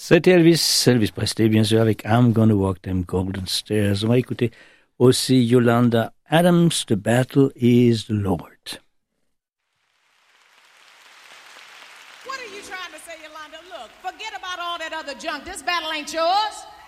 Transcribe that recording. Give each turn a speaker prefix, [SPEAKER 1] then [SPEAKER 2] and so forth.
[SPEAKER 1] C'était Elvis Presley, bien sûr, avec I'm Gonna Walk Them Golden Stairs. On va écouter aussi Yolanda Adams, The Battle is the Lord.
[SPEAKER 2] What are you trying to say, Yolanda? Look, forget about all that other junk. This battle ain't yours.